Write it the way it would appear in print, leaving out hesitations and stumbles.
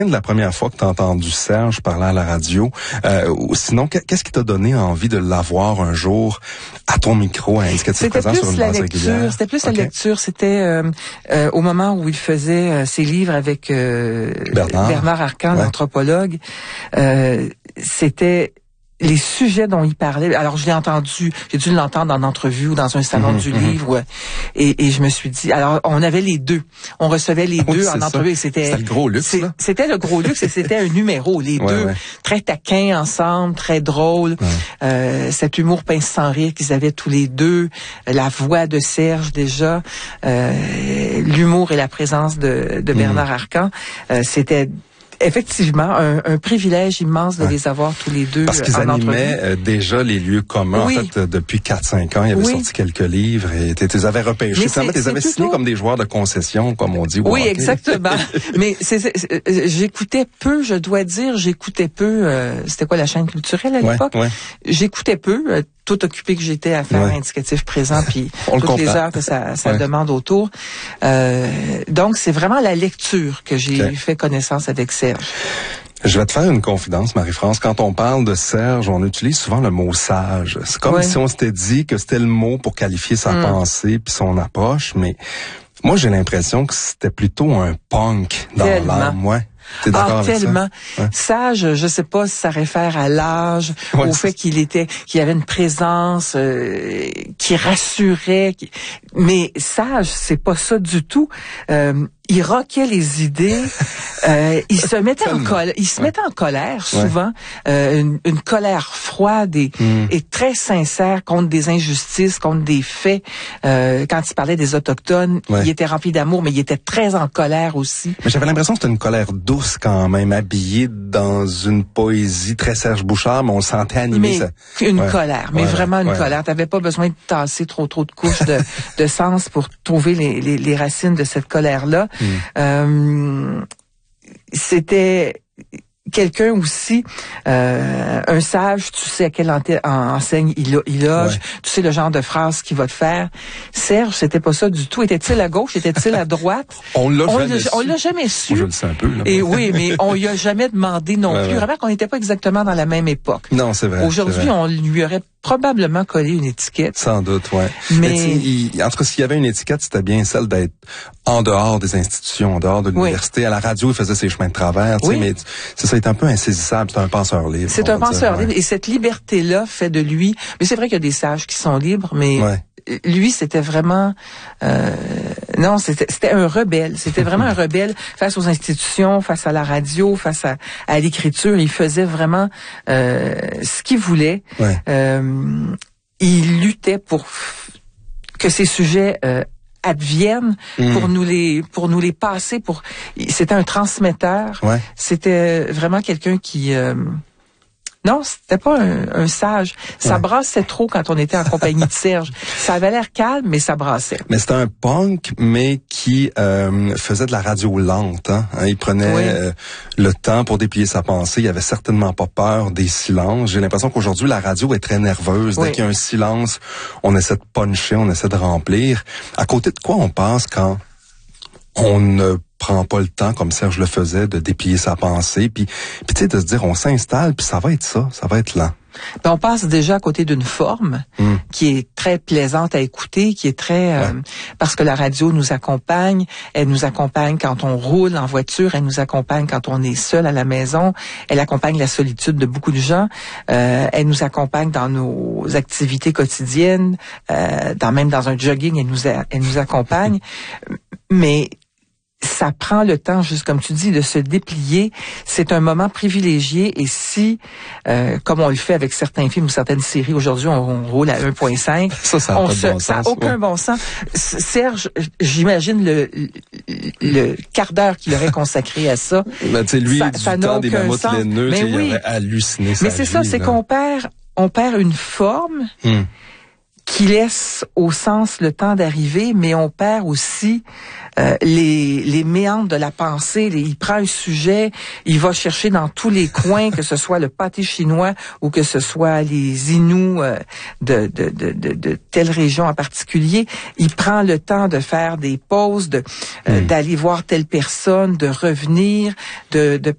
de la première fois que tu as entendu Serge parler à la radio? Sinon, qu'est-ce qui t'a donné envie de l'avoir un jour à ton micro, à Indicatif Présent sur une base régulière? C'était plus la lecture. C'était au moment où il faisait ses livres avec Bernard Arcan, l'anthropologue. C'était les sujets dont il parlait. Alors, j'ai dû l'entendre en entrevue ou dans un salon du livre. Et je me suis dit, alors, on avait les deux. On recevait les deux en entrevue. C'était le gros luxe, là. C'était le gros luxe et c'était un numéro. Les deux, très taquins ensemble, très drôles. Cet humour pince sans rire qu'ils avaient tous les deux. La voix de Serge, déjà. L'humour et la présence de Bernard Arcan. C'était effectivement un privilège immense de les avoir tous les deux. Parce qu'ils animaient déjà les lieux communs. Oui. En fait, depuis 4-5 ans, ils avaient sorti quelques livres et tu les avais repêchés. Tu les avais signés comme des joueurs de concession, comme on dit. Oui, exactement. Mais j'écoutais peu, je dois dire, c'était quoi la chaîne culturelle à l'époque? J'écoutais peu, tout occupé que j'étais à faire Indicatif Présent, puis toutes les heures que ça demande autour. Donc, c'est vraiment la lecture que j'ai fait connaissance avec Serge. Je vais te faire une confidence, Marie-France. Quand on parle de Serge, on utilise souvent le mot sage. C'est comme si on s'était dit que c'était le mot pour qualifier sa pensée puis son approche, mais moi, j'ai l'impression que c'était plutôt un punk dans l'âme. Ouais. T'es d'accord avec tellement. Ça? Sage, je sais pas si ça réfère à l'âge, au fait qu'il avait une présence qui rassurait, mais sage, c'est pas ça du tout. Il roquait les idées, il se mettait en colère souvent, une colère froide et très sincère contre des injustices, contre des faits. Quand il parlait des Autochtones, il était rempli d'amour, mais il était très en colère aussi. Mais j'avais l'impression que c'était une colère douce quand même, habillée dans une poésie très Serge Bouchard, mais on le sentait animé. Une colère, mais vraiment une colère. T'avais pas besoin de tasser trop de couches de sens pour trouver les racines de cette colère-là. C'était quelqu'un aussi, un sage, tu sais à quelle enseigne il loge, tu sais le genre de phrase qu'il va te faire. Serge, c'était pas ça du tout. Était-il à gauche, était-il à droite? On l'a jamais su. Moi, je le sais un peu. Là. Et oui, mais on lui a jamais demandé non plus. Remarque qu'on n'était pas exactement dans la même époque. Non, c'est vrai. Aujourd'hui, on lui aurait probablement collé une étiquette. Sans doute, Mais en tout cas, s'il y avait une étiquette, c'était bien celle d'être en dehors des institutions, en dehors de l'université. À la radio, il faisait ses chemins de travers, mais ça est un peu insaisissable. C'est un penseur libre. C'est un penseur libre. Et cette liberté-là fait de lui... Mais c'est vrai qu'il y a des sages qui sont libres, mais lui, c'était vraiment... non, c'était un rebelle. C'était vraiment un rebelle face aux institutions, face à la radio, face à l'écriture. Il faisait vraiment ce qu'il voulait. Il luttait pour que ces sujets adviennent, pour nous les passer. C'était un transmetteur. C'était vraiment quelqu'un qui... Non, c'était pas un sage. Ça brassait trop quand on était en compagnie de Serge. Ça avait l'air calme, mais ça brassait. Mais c'était un punk, mais qui faisait de la radio lente. Il prenait le temps pour déplier sa pensée. Il avait certainement pas peur des silences. J'ai l'impression qu'aujourd'hui, la radio est très nerveuse. Dès qu'il y a un silence, on essaie de puncher, on essaie de remplir. À côté de quoi on passe quand on ne prend pas le temps, comme Serge le faisait, de déplier sa pensée, puis tu sais, de se dire, on s'installe, puis ça va être lent. On passe déjà à côté d'une forme qui est très plaisante à écouter, qui est très... parce que la radio nous accompagne, elle nous accompagne quand on roule en voiture, elle nous accompagne quand on est seul à la maison, elle accompagne la solitude de beaucoup de gens, elle nous accompagne dans nos activités quotidiennes, même dans un jogging, elle nous accompagne, mais... ça prend le temps, juste comme tu dis, de se déplier. C'est un moment privilégié et si, comme on le fait avec certains films ou certaines séries, aujourd'hui on roule à 1.5. Ça n'a aucun bon sens. Serge, j'imagine le quart d'heure qu'il aurait consacré à ça. Ben, tu sais, lui, ça du temps des mammouths laineux, il aurait halluciné sa vie. Mais c'est ça, c'est qu'on perd une forme qui laisse au sens le temps d'arriver, mais on perd aussi les méandres de la pensée. Il prend un sujet, il va chercher dans tous les coins, que ce soit le pâté chinois ou que ce soit les Inuits de telle région en particulier. Il prend le temps de faire des pauses, d'aller voir telle personne, de revenir, de